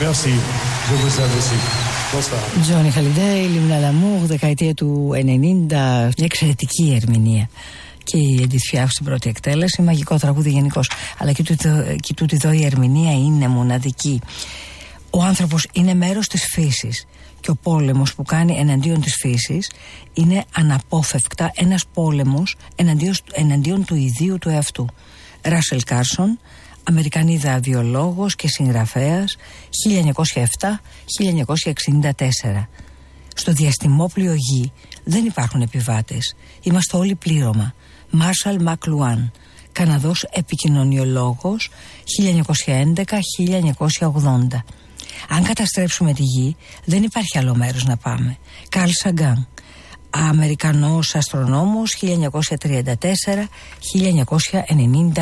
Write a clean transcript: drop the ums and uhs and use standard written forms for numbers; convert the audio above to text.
Merci. Je vous salue aussi. Τζόνι Χαλιντέι, Λιμνά Λαμούρ, δεκαετία του 90, μια εξαιρετική ερμηνεία. Και η Edith Piaf στην πρώτη εκτέλεση, μαγικό τραγούδι γενικώς. Αλλά και τούτη εδώ η ερμηνεία είναι μοναδική. Ο άνθρωπος είναι μέρος της φύσης και ο πόλεμος που κάνει εναντίον της φύσης είναι αναπόφευκτα ένας πόλεμος εναντίον του ιδίου του εαυτού. Ράσελ Κάρσον, Αμερικανίδα βιολόγος και συγγραφέας, 1907-1964. Στο διαστημόπλοιο Γη δεν υπάρχουν επιβάτες. Είμαστε όλοι πλήρωμα. Μάρσαλ Μακλουάν, Καναδός επικοινωνιολόγος, 1911-1980. Αν καταστρέψουμε τη Γη, δεν υπάρχει άλλο μέρος να πάμε. Καρλ Σαγκάν, Αμερικανός αστρονόμος, 1934-1990.